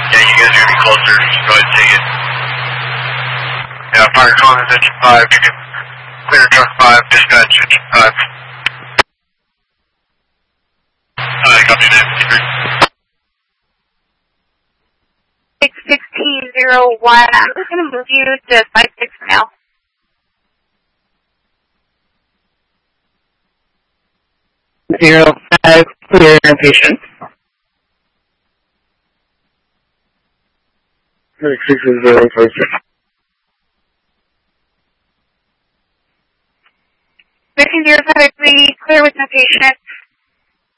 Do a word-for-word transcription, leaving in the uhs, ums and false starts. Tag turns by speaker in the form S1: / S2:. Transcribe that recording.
S1: Yeah, you guys are going to be closer. Just go ahead and take it. Yeah, fire calling is engine five. You can clear truck five, dispatch engine five. Uh, copy that.
S2: six sixteen zero one. I'm just going to move you to five six for now.
S3: Zero five, clear patient. Six six zero five six.
S2: fifteen zero five three, clear with no patient.